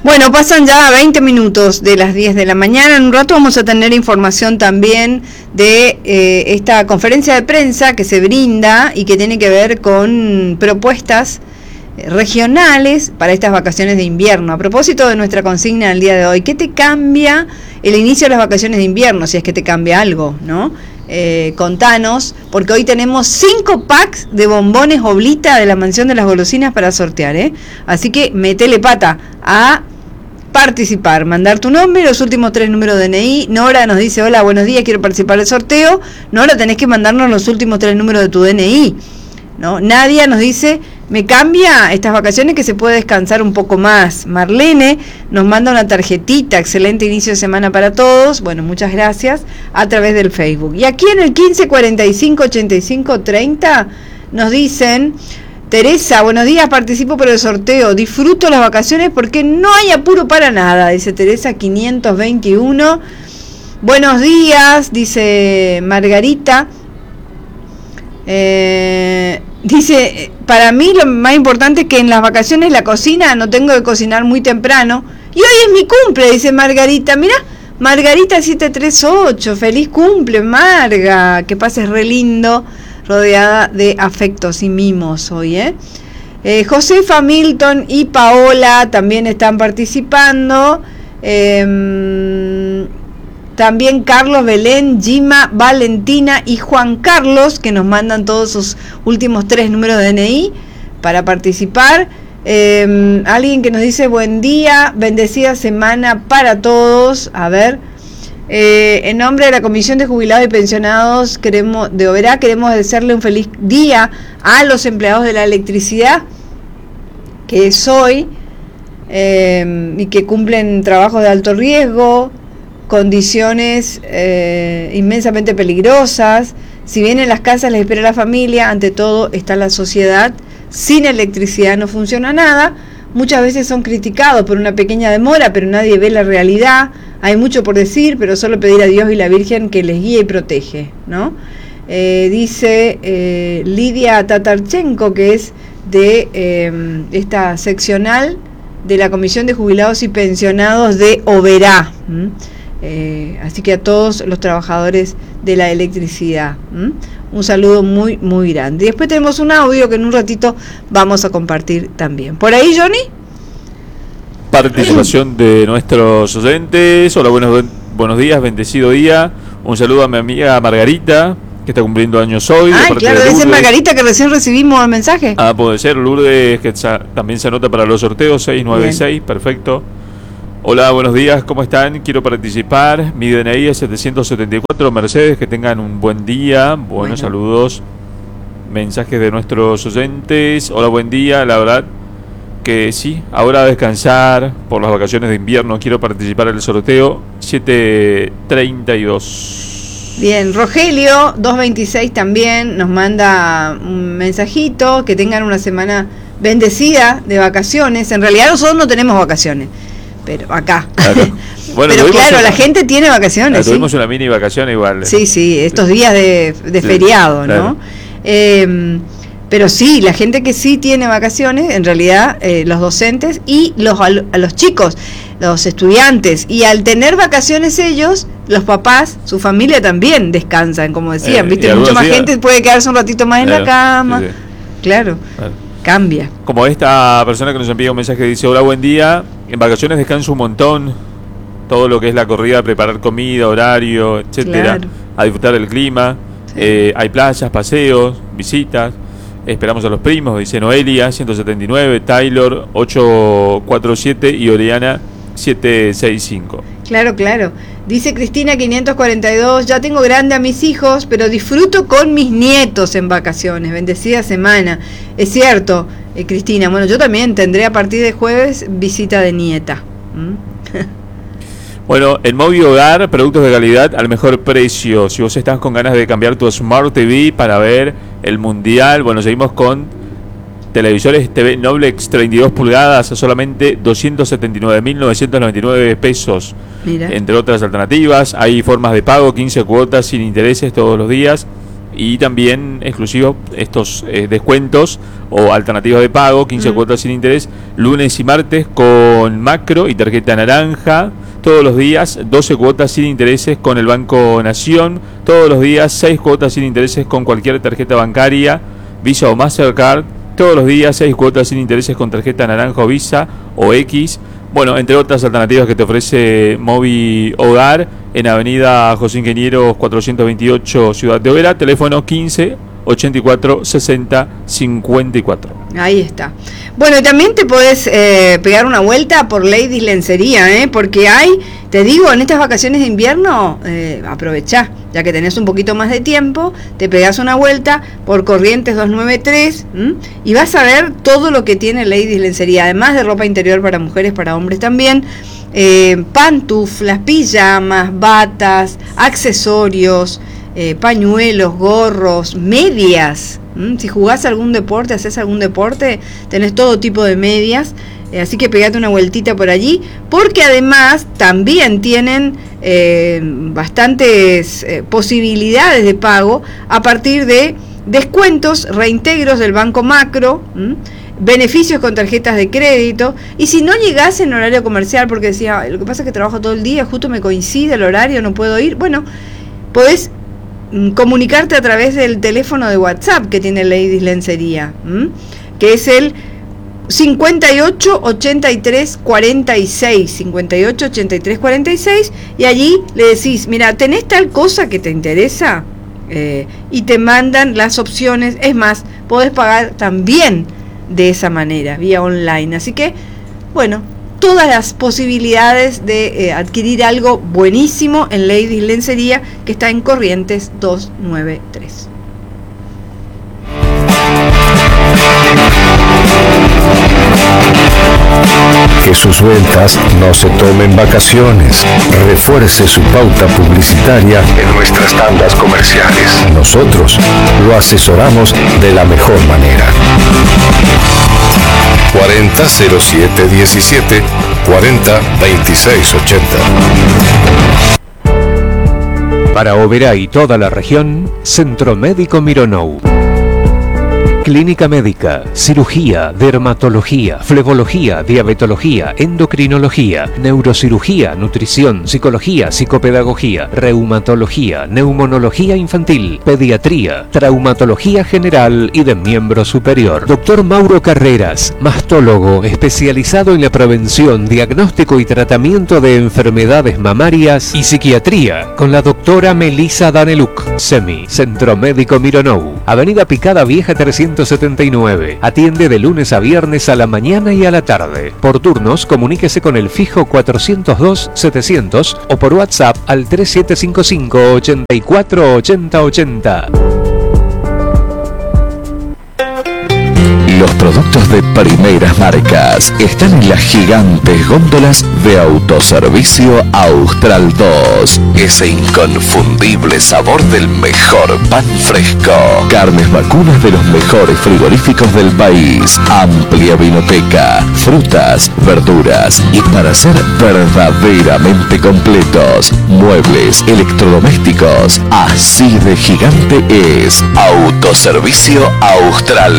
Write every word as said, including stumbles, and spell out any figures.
Bueno, pasan ya veinte minutos de las diez de la mañana. En un rato vamos a tener información también de eh, esta conferencia de prensa que se brinda y que tiene que ver con propuestas regionales para estas vacaciones de invierno. A propósito de nuestra consigna del día de hoy, ¿qué te cambia el inicio de las vacaciones de invierno? Si es que te cambia algo, ¿no? Eh, contanos, porque hoy tenemos cinco packs de bombones Oblita de la Mansión de las Golosinas para sortear, ¿eh? Así que metele pata a participar, mandar tu nombre, los últimos tres números de D N I. Nora nos dice: hola, buenos días, quiero participar del sorteo. Nora, tenés que mandarnos los últimos tres números de tu D N I, ¿no? Nadia nos dice: me cambia estas vacaciones que se puede descansar un poco más. Marlene nos manda una tarjetita: excelente inicio de semana para todos. Bueno, muchas gracias, a través del Facebook. Y aquí en el quince cuarenta y cinco ochenta y cinco treinta nos dicen: Teresa, buenos días, participo por el sorteo, disfruto las vacaciones porque no hay apuro para nada, dice Teresa quinientos veintiuno. Buenos días, dice Margarita. Eh, dice: para mí lo más importante es que en las vacaciones la cocina no tengo que cocinar muy temprano. Y hoy es mi cumple, dice Margarita. Mirá, Margarita siete tres ocho, feliz cumple, Marga, que pases re lindo, rodeada de afectos y mimos hoy, ¿eh? Eh, Josefa, Milton y Paola también están participando. Eh, también Carlos, Belén, Gima, Valentina y Juan Carlos, que nos mandan todos sus últimos tres números de D N I para participar. Eh, alguien que nos dice: buen día, bendecida semana para todos. A ver, eh, en nombre de la Comisión de Jubilados y Pensionados queremos, de Oberá, queremos desearle un feliz día a los empleados de la electricidad, que es hoy, eh, y que cumplen trabajos de alto riesgo, condiciones eh, inmensamente peligrosas. Si bien en las casas les espera la familia, ante todo está la sociedad. Sin electricidad no funciona nada. Muchas veces son criticados por una pequeña demora, pero nadie ve la realidad. Hay mucho por decir, pero solo pedir a Dios y la Virgen que les guíe y protege, ¿no? Eh, dice eh, Lidia Tatarchenko, que es de eh, esta seccional de la Comisión de Jubilados y Pensionados de Oberá. ¿Mm? Eh, así que a todos los trabajadores de la electricidad, ¿m? un saludo muy muy grande. Y después tenemos un audio que en un ratito vamos a compartir también. ¿Por ahí, Johnny? Participación de nuestros oyentes. Hola, buenos, buenos días, bendecido día. Un saludo a mi amiga Margarita, que está cumpliendo años hoy. Ah, claro, debe ser Margarita, que recién recibimos el mensaje. Ah, puede ser. Lourdes, que también se anota para los sorteos, seis nueve seis, perfecto. Hola, buenos días, ¿cómo están? Quiero participar, mi D N I es setecientos setenta y cuatro. Mercedes, que tengan un buen día, buenos bueno. saludos, mensajes de nuestros oyentes. Hola, buen día, la verdad que sí, ahora a descansar por las vacaciones de invierno, quiero participar en el sorteo siete treinta y dos. Bien, Rogelio doscientos veintiséis también nos manda un mensajito: que tengan una semana bendecida de vacaciones. En realidad nosotros no tenemos vacaciones, pero acá. Claro. Bueno, pero claro, una, la gente tiene vacaciones. Tuvimos ¿sí? una mini vacación igual. Sí, sí, estos días de, de sí, feriado, claro. ¿no? Eh, pero sí, la gente que sí tiene vacaciones, en realidad eh, los docentes y los, a los chicos, los estudiantes. Y al tener vacaciones ellos, los papás, su familia también descansan, como decían, eh, ¿viste? Mucha más días, gente puede quedarse un ratito más claro, en la cama. Sí, sí. Claro. Claro. Cambia. Como esta persona que nos envía un mensaje que dice: hola, buen día, en vacaciones descanso un montón, todo lo que es la corrida, preparar comida, horario, etcétera, claro. a disfrutar del clima, sí. eh, hay playas, paseos, visitas, esperamos a los primos, dice Noelia ciento setenta y nueve, Taylor ochocientos cuarenta y siete y Oriana setecientos sesenta y cinco. Claro, claro. Dice Cristina quinientos cuarenta y dos: ya tengo grande a mis hijos, pero disfruto con mis nietos en vacaciones. Bendecida semana. Es cierto, eh, Cristina. Bueno, yo también tendré a partir de jueves visita de nieta. ¿Mm? Bueno, en Movi Hogar, productos de calidad al mejor precio. Si vos estás con ganas de cambiar tu Smart T V para ver el Mundial, bueno, seguimos con televisores T V Noblex treinta y dos pulgadas a solamente doscientos setenta y nueve mil novecientos noventa y nueve pesos. Mira. Entre otras alternativas, hay formas de pago, quince cuotas sin intereses todos los días. y también exclusivos estos eh, descuentos o alternativas de pago, quince mm. cuotas sin interés, lunes y martes con macro y tarjeta naranja, todos los días doce cuotas sin intereses con el Banco Nación, todos los días seis cuotas sin intereses con cualquier tarjeta bancaria, Visa o Mastercard, todos los días seis cuotas sin intereses con tarjeta naranja o Visa o X, bueno, entre otras alternativas que te ofrece Movi Hogar en Avenida José Ingenieros cuatrocientos veintiocho, Ciudad de Oberá, teléfono quince ochenta y cuatro sesenta cincuenta y cuatro. Ahí está. Bueno, y también te podés eh, pegar una vuelta por Ladies Lencería, ¿eh? Porque hay, te digo, en estas vacaciones de invierno, eh, aprovechá, ya que tenés un poquito más de tiempo, te pegás una vuelta por Corrientes doscientos noventa y tres, ¿m? Y vas a ver todo lo que tiene Ladies Lencería, además de ropa interior para mujeres, para hombres también, eh, pantuflas, pijamas, batas, accesorios, Eh, pañuelos, gorros, medias. ¿Mm? Si jugás algún deporte, haces algún deporte, tenés todo tipo de medias. Eh, así que pegate una vueltita por allí, porque además también tienen eh, bastantes eh, posibilidades de pago a partir de descuentos, reintegros del Banco Macro, ¿m? beneficios con tarjetas de crédito. Y si no llegás en horario comercial, porque decía, lo que pasa es que trabajo todo el día, justo me coincide el horario, no puedo ir, bueno, podés comunicarte a través del teléfono de WhatsApp que tiene Ladies Lencería, ¿m? que es el cincuenta y ocho ochenta y tres cuarenta y seis, cincuenta y ocho ochenta y tres cuarenta y seis, y allí le decís, mira, ¿tenés tal cosa que te interesa? Eh, y te mandan las opciones. Es más, podés pagar también de esa manera, vía online. Así que, bueno, todas las posibilidades de eh, adquirir algo buenísimo en Ladies Lencería, que está en Corrientes doscientos noventa y tres. Que sus ventas no se tomen vacaciones. Refuerce su pauta publicitaria en nuestras tandas comerciales. Nosotros lo asesoramos de la mejor manera. cuarenta cero siete diecisiete, cuarenta veintiséis ochenta. Para Oberá y toda la región, Centro Médico Mironou. Clínica médica, cirugía, dermatología, flebología, diabetología, endocrinología, neurocirugía, nutrición, psicología, psicopedagogía, reumatología, neumonología infantil, pediatría, traumatología general y de miembro superior. Doctor Mauro Carreras, mastólogo especializado en la prevención, diagnóstico y tratamiento de enfermedades mamarias y psiquiatría, con la doctora Melissa Daneluk. SEMI, Centro Médico Mironou, Avenida Picada Vieja trescientos setenta y nueve. Atiende de lunes a viernes a la mañana y a la tarde. Por turnos, comuníquese con el fijo cuatrocientos dos setecientos o por WhatsApp al tres siete cinco cinco ochenta y cuatro ochenta ochenta. Los productos de primeras marcas están en las gigantes góndolas de Autoservicio Austral dos. Ese inconfundible sabor del mejor pan fresco. Carnes vacunas de los mejores frigoríficos del país. Amplia vinoteca, frutas, verduras y para ser verdaderamente completos, muebles, electrodomésticos. Así de gigante es Autoservicio Austral